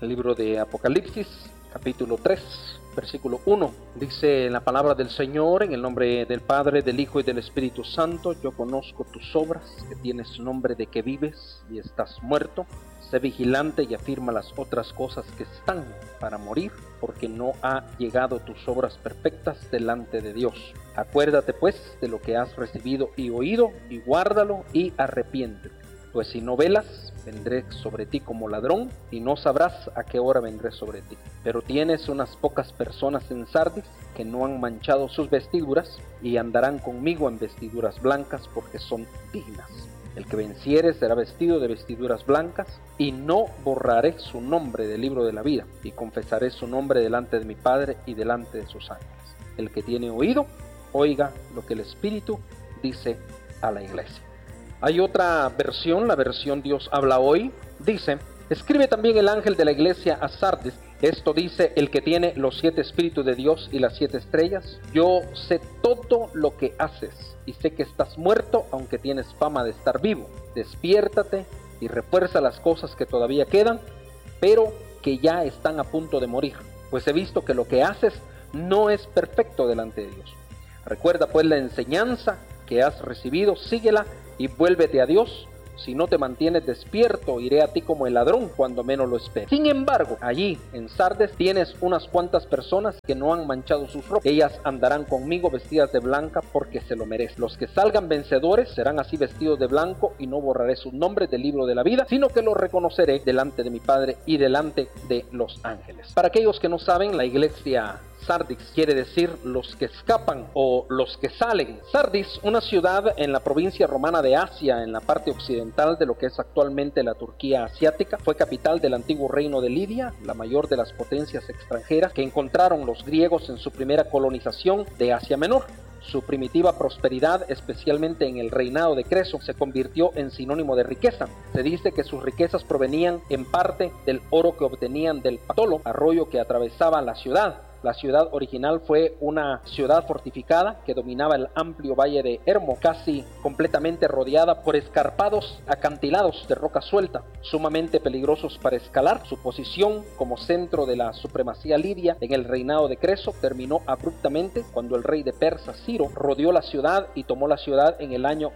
El libro de Apocalipsis, capítulo 3, versículo 1. Dice la palabra del Señor: en el nombre del Padre, del Hijo y del Espíritu Santo, yo conozco tus obras, que tienes nombre de que vives y estás muerto. Sé vigilante y afirma las otras cosas que están para morir, porque no ha llegado tus obras perfectas delante de Dios. Acuérdate pues de lo que has recibido y oído, y guárdalo y arrepiéntete. Pues si no velas, vendré sobre ti como ladrón, y no sabrás a qué hora vendré sobre ti. Pero tienes unas pocas personas en Sardis que no han manchado sus vestiduras, y andarán conmigo en vestiduras blancas, porque son dignas. El que venciere será vestido de vestiduras blancas, y no borraré su nombre del libro de la vida, y confesaré su nombre delante de mi Padre y delante de sus ángeles. El que tiene oído, oiga lo que el Espíritu dice a la iglesia. Hay otra versión, la versión Dios habla hoy, dice: escribe también el ángel de la iglesia a Sardis. Esto dice el que tiene los 7 espíritus de Dios y las 7 estrellas. Yo sé todo lo que haces, y sé que estás muerto, aunque tienes fama de estar vivo. Despiértate y refuerza las cosas que todavía quedan, pero que ya están a punto de morir. Pues he visto que lo que haces no es perfecto delante de Dios. Recuerda pues la enseñanza que has recibido, síguela y vuélvete a Dios. Si no te mantienes despierto, iré a ti como el ladrón cuando menos lo esperes. Sin embargo, allí en Sardes tienes unas cuantas personas que no han manchado sus ropas. Ellas andarán conmigo vestidas de blanca, porque se lo merecen. Los que salgan vencedores serán así vestidos de blanco, y no borraré sus nombres del libro de la vida, sino que los reconoceré delante de mi Padre y delante de los ángeles. Para aquellos que no saben, la iglesia Sardis quiere decir los que escapan o los que salen. Sardis, una ciudad en la provincia romana de Asia, en la parte occidental de lo que es actualmente la Turquía asiática, fue capital del antiguo reino de Lidia, la mayor de las potencias extranjeras que encontraron los griegos en su primera colonización de Asia Menor. Su primitiva prosperidad, especialmente en el reinado de Creso, se convirtió en sinónimo de riqueza. Se dice que sus riquezas provenían en parte del oro que obtenían del Patolo, arroyo que atravesaba la ciudad. La ciudad original fue una ciudad fortificada que dominaba el amplio valle de Hermo, casi completamente rodeada por escarpados acantilados de roca suelta, sumamente peligrosos para escalar. Su posición como centro de la supremacía lidia en el reinado de Creso terminó abruptamente cuando el rey de Persia, Ciro, rodeó la ciudad y tomó la ciudad en el año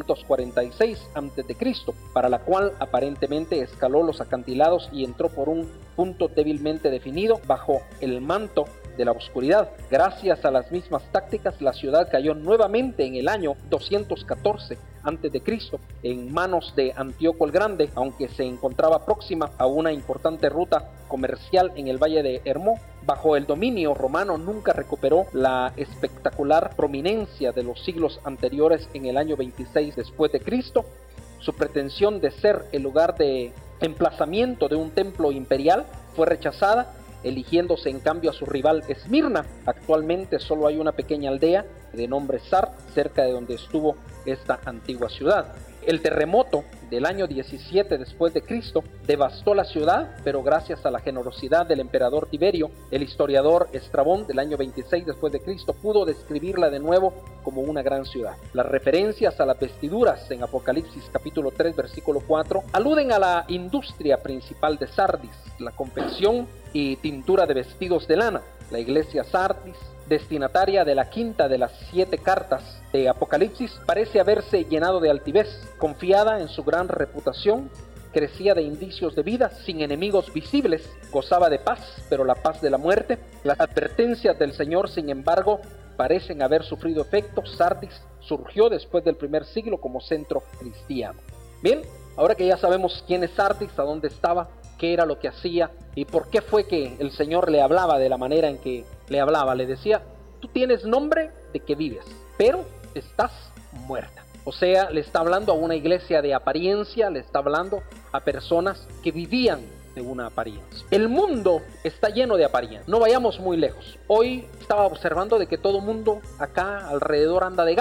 546 a.C., para la cual aparentemente escaló los acantilados y entró por un punto débilmente definido bajo el manto de la oscuridad. Gracias a las mismas tácticas, la ciudad cayó nuevamente en el año 214 a.C. en manos de Antíoco el Grande, aunque se encontraba próxima a una importante ruta comercial en el valle de Hermo. Bajo el dominio romano nunca recuperó la espectacular prominencia de los siglos anteriores. En el año 26 después de Cristo, su pretensión de ser el lugar de emplazamiento de un templo imperial fue rechazada, eligiéndose en cambio a su rival Esmirna. Actualmente solo hay una pequeña aldea de nombre Sard cerca de donde estuvo esta antigua ciudad. El terremoto del año 17 después de Cristo devastó la ciudad, pero gracias a la generosidad del emperador Tiberio, el historiador Estrabón del año 26 después de Cristo pudo describirla de nuevo como una gran ciudad. Las referencias a las vestiduras en Apocalipsis capítulo 3 versículo 4 aluden a la industria principal de Sardis, la confección y tintura de vestidos de lana. La iglesia Sardis, destinataria de la quinta de las 7 cartas de Apocalipsis, parece haberse llenado de altivez. Confiada en su gran reputación, crecía de indicios de vida, sin enemigos visibles, gozaba de paz, pero la paz de la muerte. Las advertencias del Señor, sin embargo, parecen haber sufrido efecto. Sardis surgió después del primer siglo como centro cristiano. Bien, ahora que ya sabemos quién es Sardis, a dónde estaba, qué era lo que hacía y por qué fue que el Señor le hablaba de la manera en que le hablaba, le decía: tú tienes nombre de que vives, pero estás muerta. O sea, le está hablando a una iglesia de apariencia, le está hablando a personas que vivían de una apariencia. El mundo está lleno de apariencia. No vayamos muy lejos. Hoy estaba observando de que todo mundo acá alrededor anda de gala.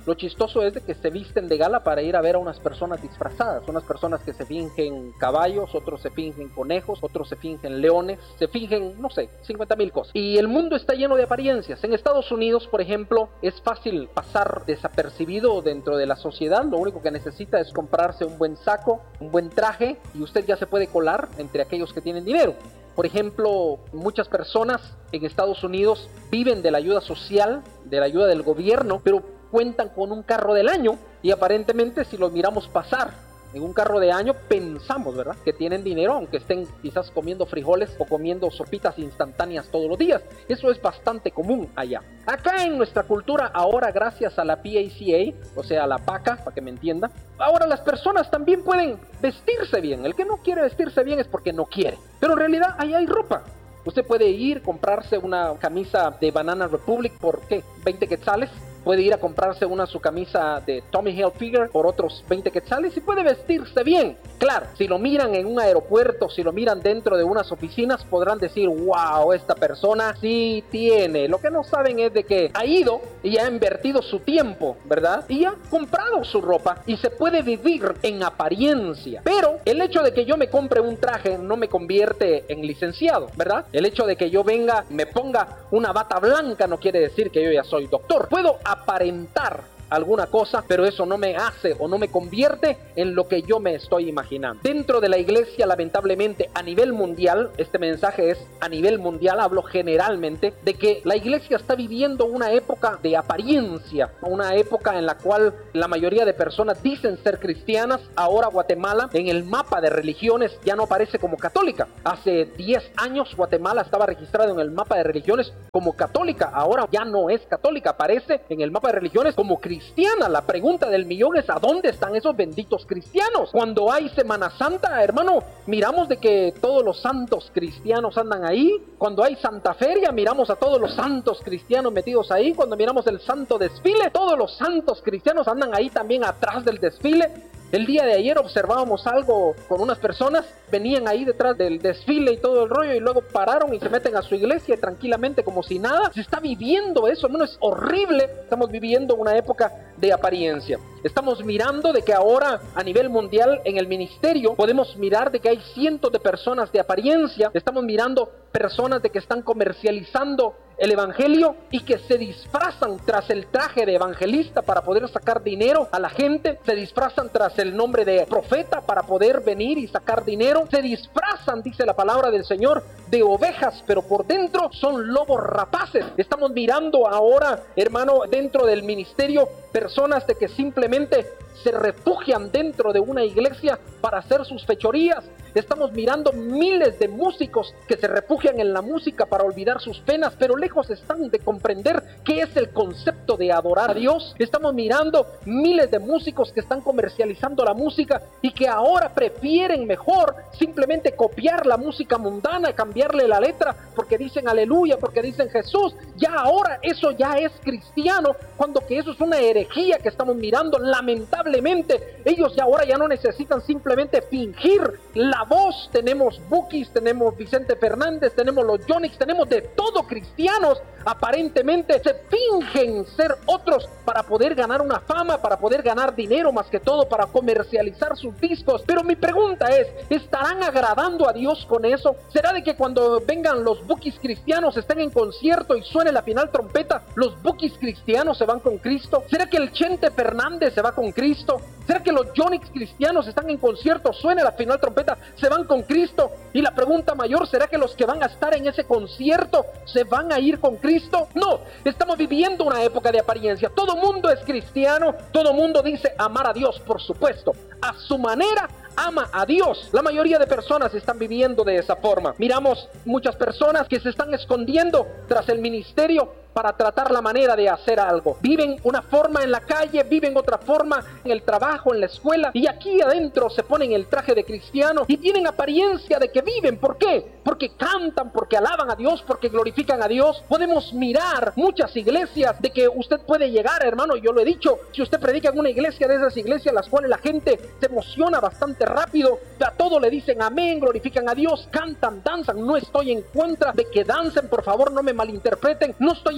Lo chistoso es de que se visten de gala para ir a ver a unas personas disfrazadas, unas personas que se fingen caballos, otros se fingen conejos, otros se fingen leones, se fingen, no sé, 50,000 cosas. Y el mundo está lleno de apariencias. En Estados Unidos, por ejemplo, es fácil pasar desapercibido dentro de la sociedad. Lo único que necesita es comprarse un buen saco, un buen traje, y usted ya se puede colar entre aquellos que tienen dinero. Por ejemplo, muchas personas en Estados Unidos viven de la ayuda social, de la ayuda del gobierno, pero cuentan con un carro del año y aparentemente si los miramos pasar en un carro de año pensamos, ¿verdad?, que tienen dinero, aunque estén quizás comiendo frijoles o comiendo sopitas instantáneas todos los días. Eso es bastante común allá. Acá en nuestra cultura, ahora gracias a la PACA, o sea, la PACA, para que me entienda, ahora las personas también pueden vestirse bien. El que no quiere vestirse bien es porque no quiere. Pero en realidad ahí hay ropa. Usted puede ir, comprarse una camisa de Banana Republic por, ¿qué?, 20 quetzales. Puede ir a comprarse su camisa de Tommy Hilfiger por otros 20 quetzales y puede vestirse bien. Claro, si lo miran en un aeropuerto, si lo miran dentro de unas oficinas, podrán decir, wow, esta persona sí tiene. Lo que no saben es de que ha ido y ha invertido su tiempo, ¿verdad? Y ha comprado su ropa y se puede vivir en apariencia. Pero el hecho de que yo me compre un traje no me convierte en licenciado, ¿verdad? El hecho de que yo venga, me ponga una bata blanca no quiere decir que yo ya soy doctor. Puedo aparentar alguna cosa, pero eso no me hace o no me convierte en lo que yo me estoy imaginando. Dentro de la iglesia, lamentablemente, a nivel mundial, este mensaje es a nivel mundial, hablo generalmente, de que la iglesia está viviendo una época de apariencia, una época en la cual la mayoría de personas dicen ser cristianas. Ahora Guatemala, en el mapa de religiones, ya no aparece como católica. Hace 10 años Guatemala estaba registrado en el mapa de religiones como católica, ahora ya no es católica, aparece en el mapa de religiones como cristiana. La pregunta del millón es: ¿a dónde están esos benditos cristianos? Cuando hay Semana Santa, hermano, miramos de que todos los santos cristianos andan ahí. Cuando hay Santa Feria, miramos a todos los santos cristianos metidos ahí. Cuando miramos el santo desfile, todos los santos cristianos andan ahí también atrás del desfile. El día de ayer observábamos algo con unas personas, venían ahí detrás del desfile y todo el rollo, y luego pararon y se meten a su iglesia tranquilamente como si nada. Se está viviendo eso, hermano, es horrible. Estamos viviendo una época de apariencia. Estamos mirando de que ahora a nivel mundial en el ministerio podemos mirar de que hay cientos de personas de apariencia. Estamos mirando personas de que están comercializando el evangelio y que se disfrazan tras el traje de evangelista para poder sacar dinero a la gente, se disfrazan tras el nombre de profeta para poder venir y sacar dinero, se disfrazan, dice la palabra del Señor, de ovejas, pero por dentro son lobos rapaces. Estamos mirando ahora, hermano, dentro del ministerio, personas de que simplemente se refugian dentro de una iglesia para hacer sus fechorías. Estamos mirando miles de músicos que se refugian en la música para olvidar sus penas, pero lejos están de comprender qué es el concepto de adorar a Dios. Estamos mirando miles de músicos que están comercializando la música y que ahora prefieren mejor simplemente copiar la música mundana, cambiarle la letra porque dicen aleluya, porque dicen Jesús. Ya ahora eso ya es cristiano, cuando que eso es una herejía que estamos mirando. Lamentablemente ellos ya ahora ya no necesitan simplemente fingir la voz. Tenemos Bukis, tenemos Vicente Fernández, tenemos los Yonix, tenemos de todo cristianos. Aparentemente se fingen ser otros para poder ganar una fama, para poder ganar dinero, más que todo para comercializar sus discos. Pero mi pregunta es, ¿estarán agradando a Dios con eso? ¿Será de que cuando vengan los Bukis cristianos, estén en concierto y suene la final trompeta, los Bukis cristianos se van con Cristo? ¿Será que el Chente Fernández se va con Cristo? ¿Será que los Yonix cristianos están en concierto, suene la final trompeta, se van con Cristo? Y la pregunta mayor, ¿será que los que van a estar en ese concierto se van a ir con Cristo? No, estamos viviendo una época de apariencia. Todo mundo es cristiano, todo mundo dice amar a Dios, por supuesto, a su manera. Ama a Dios. La mayoría de personas están viviendo de esa forma. Miramos muchas personas que se están escondiendo tras el ministerio para tratar la manera de hacer algo. Viven una forma en la calle, viven otra forma en el trabajo, en la escuela, y aquí adentro se ponen el traje de cristiano y tienen apariencia de que viven. ¿Por qué? Porque cantan, porque alaban a Dios, porque glorifican a Dios. Podemos mirar muchas iglesias de que usted puede llegar, hermano, yo lo he dicho, si usted predica en una iglesia de esas iglesias las cuales la gente se emociona bastante rápido, a todo le dicen amén, glorifican a Dios, cantan, danzan. No estoy en contra de que dancen, por favor, no me malinterpreten, no estoy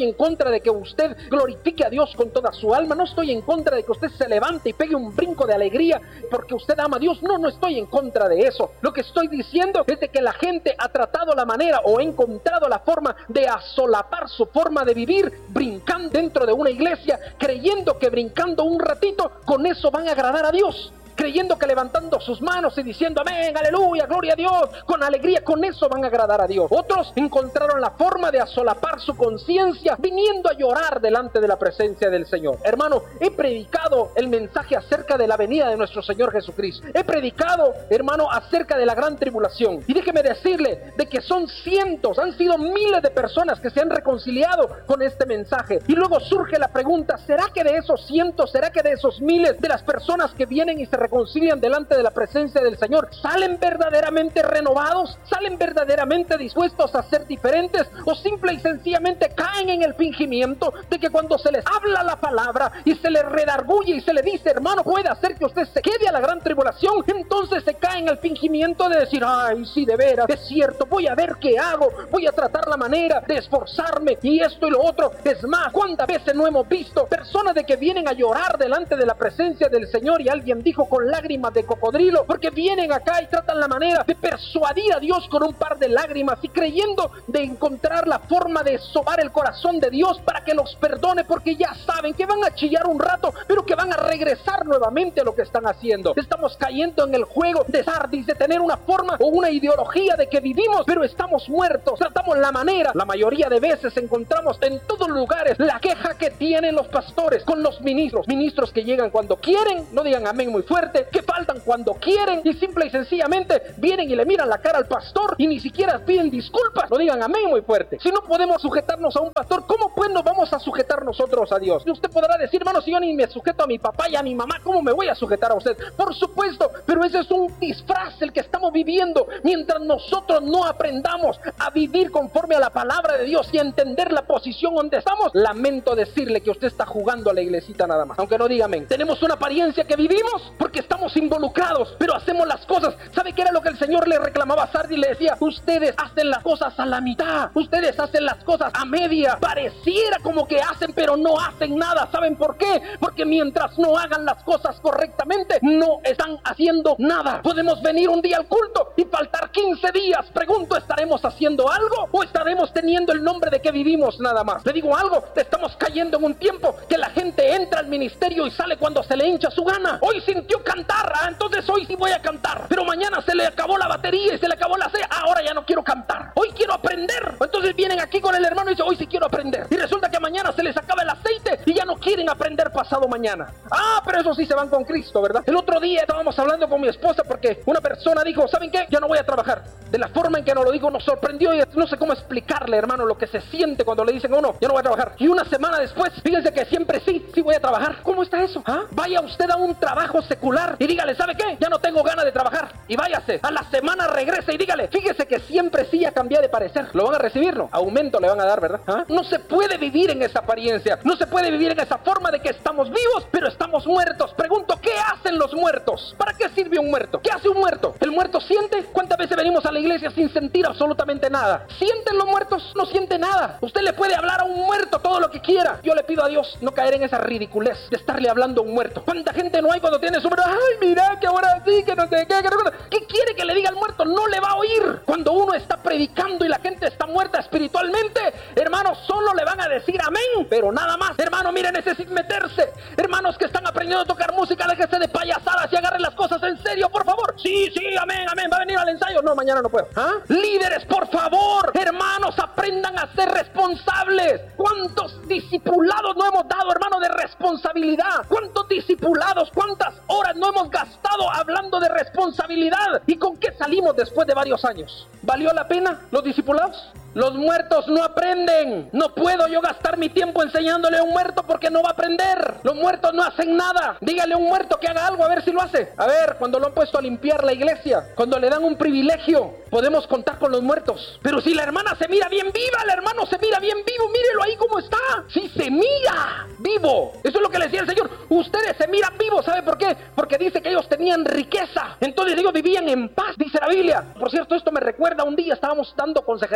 estoy en contra de que usted glorifique a Dios con toda su alma, no estoy en contra de que usted se levante y pegue un brinco de alegría porque usted ama a Dios, no estoy en contra de eso. Lo que estoy diciendo es de que la gente ha tratado la manera o ha encontrado la forma de asolapar su forma de vivir brincando dentro de una iglesia, creyendo que brincando un ratito con eso van a agradar a Dios, creyendo que levantando sus manos y diciendo amén, aleluya, gloria a Dios, con alegría, con eso van a agradar a Dios. Otros encontraron la forma de asolapar su conciencia viniendo a llorar delante de la presencia del Señor. Hermano, he predicado el mensaje acerca de la venida de nuestro Señor Jesucristo. He predicado, hermano, acerca de la gran tribulación. Y déjeme decirle de que son cientos, han sido miles de personas que se han reconciliado con este mensaje. Y luego surge la pregunta, ¿será que de esos cientos, será que de esos miles de las personas que vienen y se reconcilian delante de la presencia del Señor, salen verdaderamente renovados, salen verdaderamente dispuestos a ser diferentes, o simple y sencillamente caen en el fingimiento de que cuando se les habla la palabra y se les redarguye y se le dice, hermano, puede hacer que usted se quede a la gran tribulación, entonces se cae en el fingimiento de decir, ay, sí, de veras, es cierto, voy a ver qué hago, voy a tratar la manera de esforzarme y esto y lo otro. Es más, ¿cuántas veces no hemos visto personas de que vienen a llorar delante de la presencia del Señor y alguien dijo con lágrimas de cocodrilo, porque vienen acá y tratan la manera de persuadir a Dios con un par de lágrimas y creyendo de encontrar la forma de sobar el corazón de Dios para que los perdone, porque ya saben que van a chillar un rato, pero que van a regresar nuevamente a lo que están haciendo. Estamos cayendo en el juego de Sardis, de tener una forma o una ideología de que vivimos, pero estamos muertos. Tratamos la manera, la mayoría de veces encontramos en todos lugares la queja que tienen los pastores con los ministros que llegan cuando quieren, no digan amén muy fuerte, que faltan cuando quieren y simple y sencillamente vienen y le miran la cara al pastor y ni siquiera piden disculpas, no digan amén muy fuerte. Si no podemos sujetarnos a un pastor, ¿cómo pues nos vamos a sujetar nosotros a Dios? Y usted podrá decir, hermano, si yo ni me sujeto a mi papá y a mi mamá, ¿cómo me voy a sujetar a usted? Por supuesto, pero ese es un disfraz el que estamos viviendo mientras nosotros no aprendamos a vivir conforme a la palabra de Dios y a entender la posición donde estamos. Lamento decirle que usted está jugando a la iglesita nada más, aunque no diga amén. Tenemos una apariencia que vivimos porque estamos involucrados, pero hacemos las cosas. ¿Sabe qué era lo que el Señor le reclamaba a Sardis? Le decía, ustedes hacen las cosas a la mitad, ustedes hacen las cosas a media, pareciera como que hacen, pero no hacen nada. ¿Saben por qué? Porque mientras no hagan las cosas correctamente, no están haciendo nada. Podemos venir un día al culto y faltar 15 días. Pregunto, ¿estaremos haciendo algo o estaremos teniendo el nombre de que vivimos nada más? Le digo algo, estamos cayendo en un tiempo que la gente entra al ministerio y sale cuando se le hincha su gana. Hoy sintió cantar, entonces hoy sí voy a cantar, pero mañana se le acabó la batería y se le acabó la sed, ahora ya no quiero cantar, hoy quiero aprender. Entonces vienen aquí con el hermano y dicen, hoy sí quiero aprender, y resulta que mañana se les acaba el aceite y ya no quieren aprender pasado mañana. Pero eso sí se van con Cristo, ¿verdad? El otro día estábamos hablando con mi esposa porque una persona dijo, ¿saben qué? Yo no voy a trabajar. De la forma en que nos lo dijo nos sorprendió y no sé cómo explicarle, hermano, lo que se siente cuando le dicen a uno, yo no voy a trabajar. Y una semana después, fíjense que siempre sí voy a trabajar. ¿Cómo está eso? Vaya usted a un trabajo secular y dígale, ¿sabe qué? Ya no tengo ganas de trabajar. Y váyase. A la semana regrese y dígale, fíjese que siempre sí ya cambié de parecer. ¿Lo van a recibir? No. Aumento le van a dar, ¿verdad? No se puede vivir en esa apariencia. No se puede vivir en esa forma de que estamos vivos, pero estamos muertos. Pregunto, ¿qué hacen los muertos? ¿Para qué sirve un muerto? ¿Qué hace un muerto? ¿El muerto siente? ¿Cuántas veces venimos a la iglesia sin sentir absolutamente nada? ¿Sienten los muertos? No siente nada. Usted le puede hablar a un muerto todo lo que quiera. Yo le pido a Dios no caer en esa ridiculez de estarle hablando a un muerto. ¿Cuánta gente no hay cuando tiene su muerto? Ay, mira que ahora sí, que no sé qué, que no. ¿Qué quiere que le diga al muerto? No le va a oír. Cuando uno está predicando y la gente está muerta espiritualmente, hermanos, solo le van a decir amén, pero nada más. Hermano, mire, necesita meterse. Hermanos que están aprendiendo a tocar música, déjese de payasadas y agarren las cosas en serio, por favor. Sí, amén, va a venir al ensayo. No, mañana no puedo. Líderes, por favor, hermanos, aprendan a ser responsables. ¿Cuántos discipulados no hemos dado, hermano, de responsabilidad? ¿Cuántos discipulados, cuántas horas no hemos gastado hablando de responsabilidad? ¿Y con qué salimos después de varios años? ¿Valió la pena los discipulados? Los muertos no aprenden. No puedo yo gastar mi tiempo enseñándole a un muerto porque no va a aprender. Los muertos no hacen nada. Dígale a un muerto que haga algo, a ver si lo hace. A ver, cuando lo han puesto a limpiar la iglesia, cuando le dan un privilegio, podemos contar con los muertos. Pero si la hermana se mira bien viva, el hermano se mira bien vivo, mírelo ahí cómo está. Sí, se mira vivo. Eso es lo que le decía el Señor. Ustedes se miran vivos, ¿sabe por qué? Porque dice que ellos tenían riqueza. Entonces ellos vivían en paz, dice la Biblia. Por cierto, esto me recuerda un día estábamos dando consejería matrimonial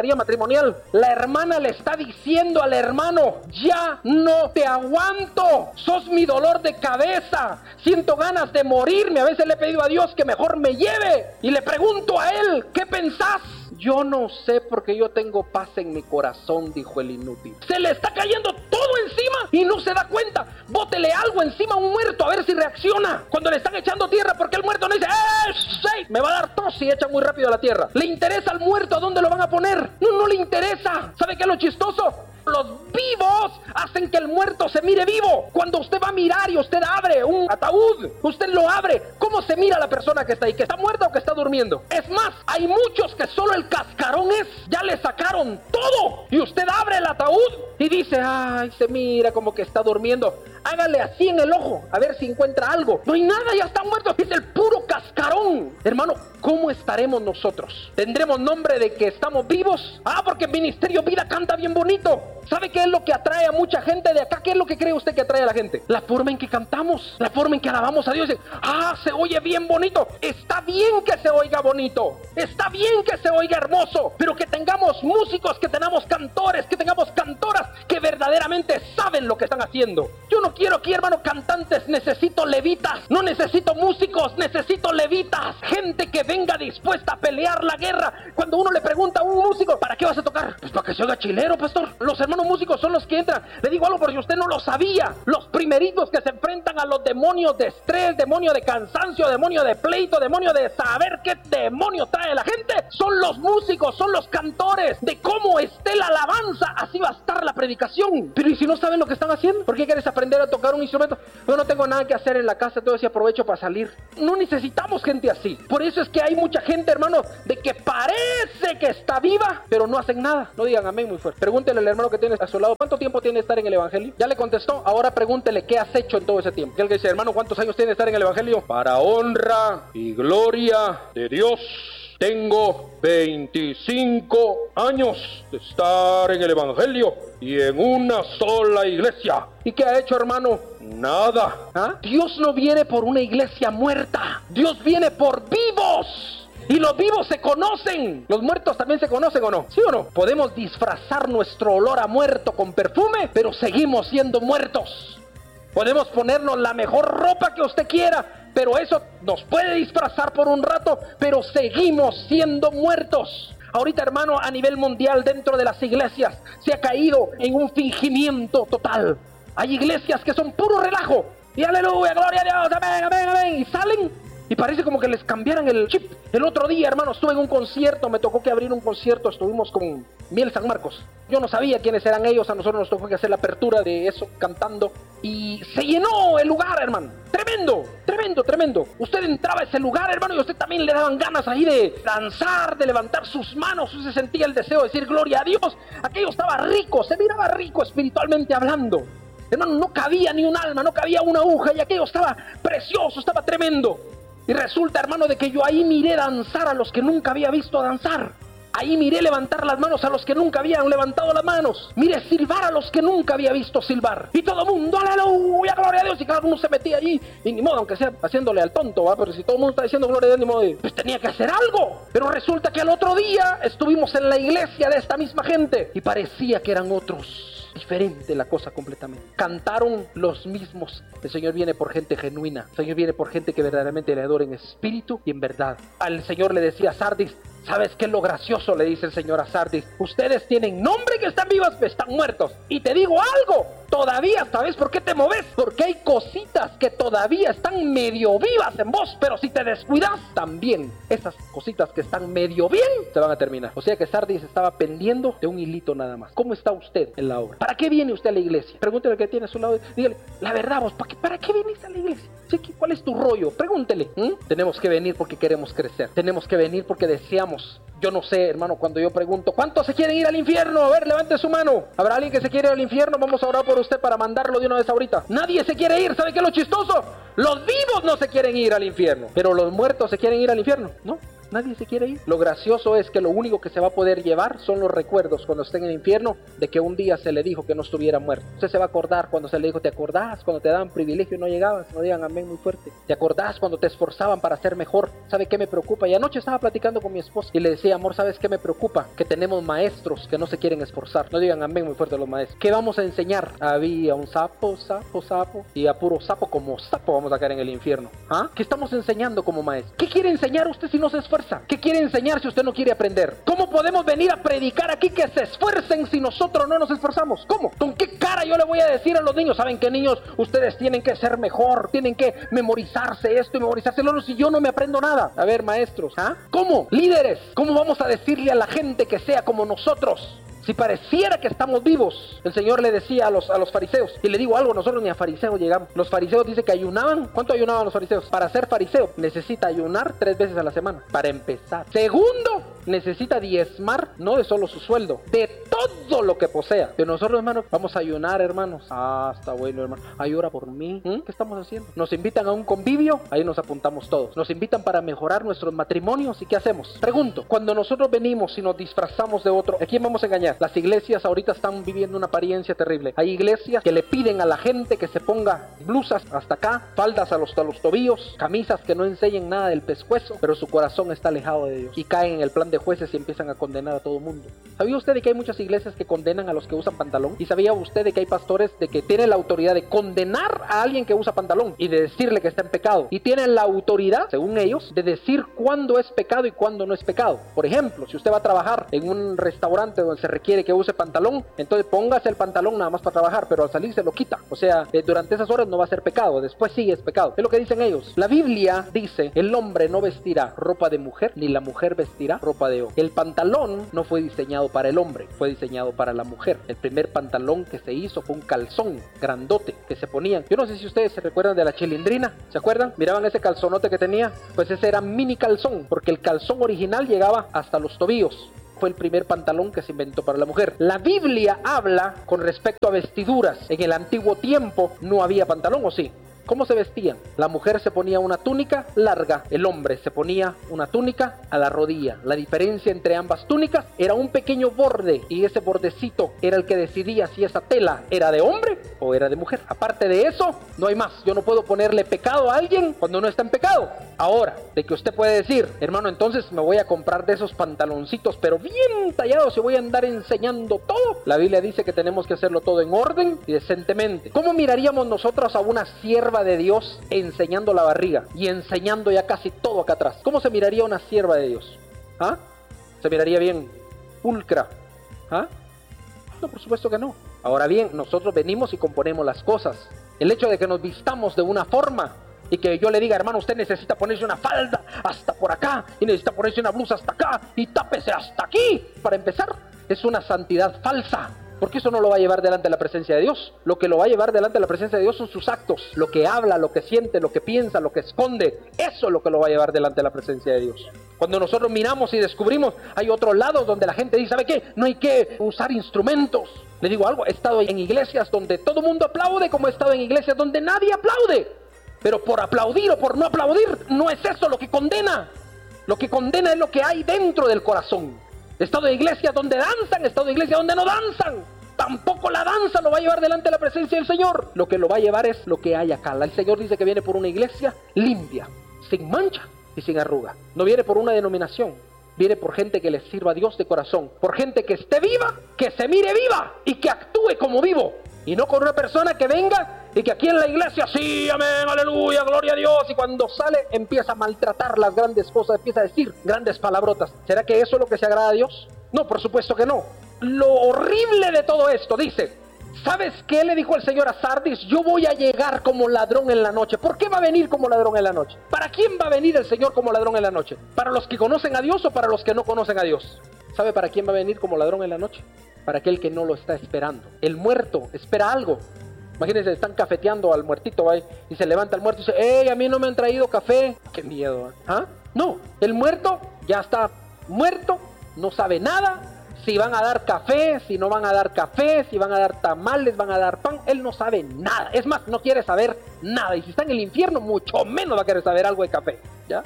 matrimonial. La hermana le está diciendo al hermano: ya no te aguanto, sos mi dolor de cabeza, siento ganas de morirme. A veces le he pedido a Dios que mejor me lleve y le pregunto a él: ¿qué pensás? Yo no sé, porque yo tengo paz en mi corazón, dijo el inútil. Se le está cayendo todo encima y no se da cuenta. Bótele algo encima a un muerto a ver si reacciona. Cuando le están echando tierra, porque el muerto no dice: sí, me va a dar tos, y echa muy rápido a la tierra. ¿Le interesa al muerto a dónde lo van a poner? No, no le interesa. ¿Sabe qué es lo chistoso? Los vivos hacen que el muerto se mire vivo. Cuando usted va a mirar y usted abre un ataúd, usted lo abre, ¿cómo se mira la persona que está ahí? ¿Que está muerta o que está durmiendo? Es más, hay muchos que solo el cascarón ya le sacaron todo. Y usted abre el ataúd y dice: ay, se mira como que está durmiendo. Hágale así en el ojo, a ver si encuentra algo. No hay nada, ya está muerto. Es el puro cascarón. Hermano, ¿cómo estaremos nosotros? ¿Tendremos nombre de que estamos vivos? Porque Ministerio Vida canta bien bonito. ¿Sabe qué es lo que atrae a mucha gente de acá? ¿Qué es lo que cree usted que atrae a la gente? La forma en que cantamos, la forma en que alabamos a Dios. Se oye bien bonito. Está bien que se oiga bonito, está bien que se oiga hermoso, pero que tengamos músicos, que tengamos cantores, que tengamos cantoras que verdaderamente saben lo que están haciendo. Yo no quiero aquí, hermano, cantantes. Necesito levitas. No necesito músicos, necesito levitas. Gente que venga dispuesta a pelear la guerra. Cuando uno le pregunta a un músico: ¿para qué vas a tocar? Pues para que se oiga chilero, pastor. Los hermanos músicos son los que entran. Le digo algo por si usted no lo sabía: los primeritos que se enfrentan a los demonios de estrés, demonio de cansancio, demonio de pleito, demonio de saber qué demonio trae la gente, son los músicos, son los cantores. De cómo esté la alabanza, así va a estar la predicación. Pero ¿y si no saben lo que están haciendo? ¿Por qué quieres aprender a tocar un instrumento? Yo no tengo nada que hacer en la casa, entonces aprovecho para salir. No necesitamos gente así. Por eso es que hay mucha gente, hermano, de que parece que está viva, pero no hacen nada. No digan amén muy fuerte. Pregúntele al hermano que tiene a su lado: ¿cuánto tiempo tiene de estar en el evangelio? Ya le contestó. Ahora pregúntele: ¿qué has hecho en todo ese tiempo? Y él dice: hermano, ¿cuántos años tiene de estar en el evangelio? Para honra y gloria de Dios, tengo 25 años de estar en el evangelio y en una sola iglesia. ¿Y qué ha hecho, hermano? Nada. Dios no viene por una iglesia muerta. Dios viene por vivos. Y los vivos se conocen. ¿Los muertos también se conocen o no? ¿Sí o no? Podemos disfrazar nuestro olor a muerto con perfume, pero seguimos siendo muertos. Podemos ponernos la mejor ropa que usted quiera, pero eso nos puede disfrazar por un rato, pero seguimos siendo muertos. Ahorita, hermano, a nivel mundial, dentro de las iglesias, se ha caído en un fingimiento total. Hay iglesias que son puro relajo. Y aleluya, gloria a Dios, amén, amén, amén. Y salen y parece como que les cambiaran el chip. El otro día, hermano, estuve en un concierto, me tocó que abrir un concierto, estuvimos con Miel San Marcos. Yo no sabía quiénes eran ellos, a nosotros nos tocó que hacer la apertura de eso, cantando. Y se llenó el lugar, hermano. Tremendo, tremendo, tremendo. Usted entraba a ese lugar, hermano, y a usted también le daban ganas ahí de danzar, de levantar sus manos. Usted sentía el deseo de decir gloria a Dios. Aquello estaba rico, se miraba rico espiritualmente hablando. Hermano, no cabía ni un alma, no cabía una aguja, y aquello estaba precioso, estaba tremendo. Y resulta, hermano, de que yo ahí miré danzar a los que nunca había visto danzar. Ahí miré levantar las manos a los que nunca habían levantado las manos. Miré silbar a los que nunca había visto silbar. Y todo el mundo, aleluya, gloria a Dios. Y cada uno se metía allí. Y ni modo, aunque sea haciéndole al tonto, ¿va? Pero si todo el mundo está diciendo gloria a Dios, ni modo, pues tenía que hacer algo. Pero resulta que al otro día estuvimos en la iglesia de esta misma gente. Y parecía que eran otros. Diferente la cosa completamente. Cantaron los mismos. El Señor viene por gente genuina. El Señor viene por gente que verdaderamente le adora en espíritu y en verdad. Al Señor le decía a Sardis: ¿sabes qué es lo gracioso? Le dice el Señor a Sardis: ustedes tienen nombre que están vivos, pero están muertos. Y te digo algo, todavía, ¿sabes por qué te moves? Porque hay cositas que todavía están medio vivas en vos, pero si te descuidas, también esas cositas que están medio bien se van a terminar. O sea que Sardis estaba pendiendo de un hilito nada más. ¿Cómo está usted en la obra? ¿Para qué viene usted a la iglesia? Pregúntele al que tiene a su lado, dígale la verdad, vos, ¿para qué vienes a la iglesia? ¿Cuál es tu rollo? Pregúntele. Tenemos que venir porque queremos crecer. Tenemos que venir porque deseamos. Yo no sé, hermano, cuando yo pregunto: ¿cuántos se quieren ir al infierno? A ver, levante su mano. ¿Habrá alguien que se quiere ir al infierno? Vamos a orar por usted para mandarlo de una vez ahorita. Nadie se quiere ir. ¿Sabe qué es lo chistoso? Los vivos no se quieren ir al infierno, pero los muertos se quieren ir al infierno, ¿no? Nadie se quiere ir. Lo gracioso es que lo único que se va a poder llevar son los recuerdos cuando esté en el infierno de que un día se le dijo que no estuviera muerto. Usted se va a acordar cuando se le dijo, ¿te acordás cuando te daban privilegio y no llegabas? No digan amén muy fuerte. ¿Te acordás cuando te esforzaban para ser mejor? ¿Sabe qué me preocupa? Y anoche estaba platicando con mi esposa y le decía, amor, ¿sabes qué me preocupa? Que tenemos maestros que no se quieren esforzar. No digan amén muy fuerte los maestros. ¿Qué vamos a enseñar? Había un sapo, y a puro sapo como sapo vamos a caer en el infierno. ¿Ah? ¿Qué estamos enseñando como maestro? ¿Qué quiere enseñar usted si no se esfuerza? ¿Qué quiere enseñar si usted no quiere aprender? ¿Cómo podemos venir a predicar aquí que se esfuercen si nosotros no nos esforzamos? ¿Cómo? ¿Con qué cara yo le voy a decir a los niños? ¿Saben qué, niños? Ustedes tienen que ser mejor, tienen que memorizarse esto y memorizarse lo otro si yo no me aprendo nada. A ver, maestros, ¿ah? ¿Cómo? Líderes, ¿cómo vamos a decirle a la gente que sea como nosotros? Si pareciera que estamos vivos. El Señor le decía a los fariseos, y le digo algo, nosotros ni a fariseos llegamos. Los fariseos dicen que ayunaban. ¿Cuánto ayunaban los fariseos? Para ser fariseo necesita ayunar 3 veces a la semana, para empezar. Segundo, necesita diezmar, no de solo su sueldo, de todo lo que posea. De nosotros, hermanos, vamos a ayunar, hermanos. Ah, está bueno, hermano. Ay, ora por mí. ¿Qué estamos haciendo? Nos invitan a un convivio, ahí nos apuntamos todos. Nos invitan para mejorar nuestros matrimonios, ¿y qué hacemos? Pregunto, cuando nosotros venimos y nos disfrazamos de otro, ¿a quién vamos a engañar? Las iglesias ahorita están viviendo una apariencia terrible. Hay iglesias que le piden a la gente que se ponga blusas hasta acá, faldas a los tobillos, camisas que no enseñen nada del pescuezo, pero su corazón está alejado de Dios. Y caen en el plan de jueces y empiezan a condenar a todo el mundo. ¿Sabía usted de que hay muchas iglesias que condenan a los que usan pantalón? ¿Y sabía usted de que hay pastores de que tienen la autoridad de condenar a alguien que usa pantalón y de decirle que está en pecado? Y tienen la autoridad, según ellos, de decir cuándo es pecado y cuándo no es pecado. Por ejemplo, si usted va a trabajar en un restaurante donde se requiere que use pantalón, entonces póngase el pantalón nada más para trabajar, pero al salir se lo quita. O sea, durante esas horas no va a ser pecado, después sí es pecado. Es lo que dicen ellos. La Biblia dice, el hombre no vestirá ropa de mujer, ni la mujer vestirá ropa de hombre. El pantalón no fue diseñado para el hombre, fue diseñado para la mujer. El primer pantalón que se hizo fue un calzón grandote que se ponían. Yo no sé si ustedes se recuerdan de la Chilindrina, ¿se acuerdan? Miraban ese calzonote que tenía, pues ese era mini calzón, porque el calzón original llegaba hasta los tobillos. Fue el primer pantalón que se inventó para la mujer. La Biblia habla con respecto a vestiduras. En el antiguo tiempo no había pantalón, ¿o sí? ¿Cómo se vestían? La mujer se ponía una túnica larga, el hombre se ponía una túnica a la rodilla. La diferencia entre ambas túnicas era un pequeño borde, y ese bordecito era el que decidía si esa tela era de hombre o era de mujer. Aparte de eso, no hay más. Yo no puedo ponerle pecado a alguien cuando no está en pecado. Ahora, de que usted puede decir, hermano, entonces me voy a comprar de esos pantaloncitos, pero bien tallados, y voy a andar enseñando todo. La Biblia dice que tenemos que hacerlo todo en orden y decentemente. ¿Cómo miraríamos nosotros a una sierva de Dios enseñando la barriga y enseñando ya casi todo acá atrás? ¿Cómo se miraría una sierva de Dios? ¿Ah? ¿Se miraría bien pulcra? ¿Ah? No, por supuesto que no. Ahora bien, nosotros venimos y componemos las cosas. El hecho de que nos vistamos de una forma y que yo le diga, hermano, usted necesita ponerse una falda hasta por acá y necesita ponerse una blusa hasta acá y tápese hasta aquí, para empezar, es una santidad falsa. Porque eso no lo va a llevar delante de la presencia de Dios. Lo que lo va a llevar delante de la presencia de Dios son sus actos. Lo que habla, lo que siente, lo que piensa, lo que esconde. Eso es lo que lo va a llevar delante de la presencia de Dios. Cuando nosotros miramos y descubrimos, hay otros lados donde la gente dice, ¿sabe qué? No hay que usar instrumentos. Le digo algo, he estado en iglesias donde todo el mundo aplaude, como he estado en iglesias donde nadie aplaude. Pero por aplaudir o por no aplaudir, no es eso lo que condena. Lo que condena es lo que hay dentro del corazón. He estado en iglesias donde danzan, he estado en iglesias donde no danzan. Tampoco la danza lo va a llevar delante de la presencia del Señor. Lo que lo va a llevar es lo que hay acá. El Señor dice que viene por una iglesia limpia, sin mancha y sin arruga. No viene por una denominación. Viene por gente que le sirva a Dios de corazón. Por gente que esté viva, que se mire viva y que actúe como vivo. Y no con una persona que venga y que aquí en la iglesia, sí, amén, aleluya, gloria a Dios, y cuando sale empieza a maltratar las grandes cosas, empieza a decir grandes palabrotas. ¿Será que eso es lo que se agrada a Dios? No, por supuesto que no. Lo horrible de todo esto, dice, ¿sabes qué le dijo el Señor a Sardis? Yo voy a llegar como ladrón en la noche. ¿Por qué va a venir como ladrón en la noche? ¿Para quién va a venir el Señor como ladrón en la noche? ¿Para los que conocen a Dios o para los que no conocen a Dios? ¿Sabe para quién va a venir como ladrón en la noche? Para aquel que no lo está esperando. El muerto espera algo. Imagínense, están cafeteando al muertito ahí, y se levanta el muerto y dice, ¡ey, a mí no me han traído café! ¡Qué miedo! ¿Ah? No, el muerto ya está muerto, no sabe nada. Si van a dar café, si no van a dar café, si van a dar tamales, van a dar pan, él no sabe nada. Es más, no quiere saber nada. Y si está en el infierno, mucho menos va a querer saber algo de café, ¿ya?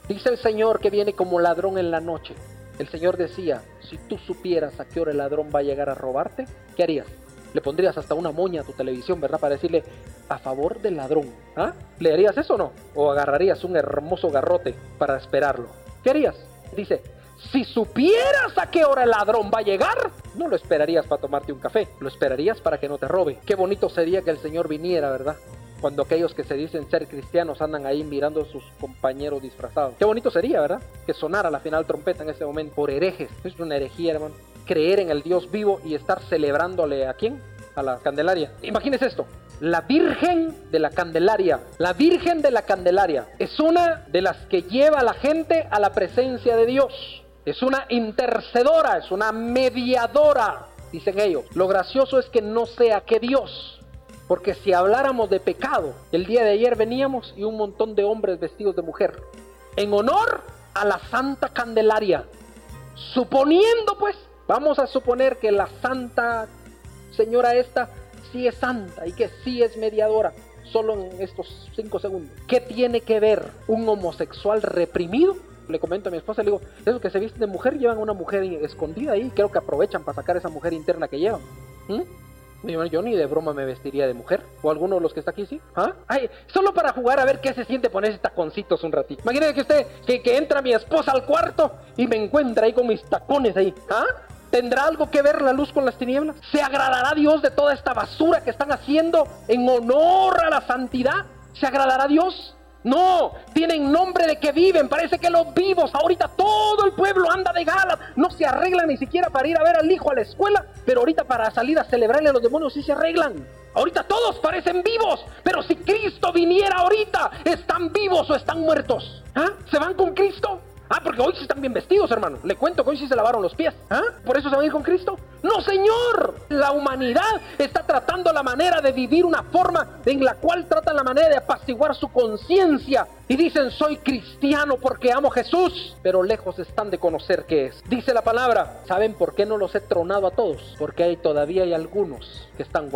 Dice el Señor que viene como ladrón en la noche. El Señor decía, si tú supieras a qué hora el ladrón va a llegar a robarte, ¿qué harías? Le pondrías hasta una moña a tu televisión, ¿verdad? Para decirle, a favor del ladrón. ¿Ah? ¿Le harías eso o no? ¿O agarrarías un hermoso garrote para esperarlo? ¿Qué harías? Dice, si supieras a qué hora el ladrón va a llegar, no lo esperarías para tomarte un café, lo esperarías para que no te robe. Qué bonito sería que el Señor viniera, ¿verdad? Cuando aquellos que se dicen ser cristianos andan ahí mirando a sus compañeros disfrazados. Qué bonito sería, ¿verdad? Que sonara la final trompeta en ese momento por herejes. Es una herejía, hermano. Creer en el Dios vivo y estar celebrándole ¿a quién? A la Candelaria. Imagínese esto. La Virgen de la Candelaria. La Virgen de la Candelaria es una de las que lleva a la gente a la presencia de Dios. Es una intercedora, es una mediadora, dicen ellos. Lo gracioso es que no sea que Dios. Porque si habláramos de pecado, el día de ayer veníamos y un montón de hombres vestidos de mujer, en honor a la Santa Candelaria. Suponiendo pues, vamos a suponer que la Santa Señora esta sí es santa y que sí es mediadora, solo en estos 5 segundos. ¿Qué tiene que ver un homosexual reprimido? Le comento a mi esposa, le digo, esos que se visten de mujer llevan a una mujer escondida ahí, creo que aprovechan para sacar esa mujer interna que llevan. Yo ni de broma me vestiría de mujer. O alguno de los que está aquí, ¿sí? ¿Ah? Ay, solo para jugar a ver qué se siente ponerse taconcitos un ratito. Imagínate que usted, que entra mi esposa al cuarto y me encuentra ahí con mis tacones ahí. ¿Ah? ¿Tendrá algo que ver la luz con las tinieblas? ¿Se agradará Dios de toda esta basura que están haciendo en honor a la santidad? ¿Se agradará Dios? No, tienen nombre de que viven, parece que los vivos, ahorita todo el pueblo anda de gala, no se arreglan ni siquiera para ir a ver al hijo a la escuela, pero ahorita para salir a celebrarle a los demonios sí se arreglan. Ahorita todos parecen vivos, pero si Cristo viniera ahorita, ¿están vivos o están muertos? ¿Ah? ¿Se van con Cristo? Ah, porque hoy sí están bien vestidos, hermano. Le cuento que hoy sí se lavaron los pies. ¿Ah? ¿Por eso se van a ir con Cristo? ¡No, señor! La humanidad está tratando la manera de vivir una forma en la cual tratan la manera de apaciguar su conciencia. Y dicen, soy cristiano porque amo a Jesús. Pero lejos están de conocer qué es. Dice la palabra, ¿saben por qué no los he tronado a todos? Porque todavía hay algunos que están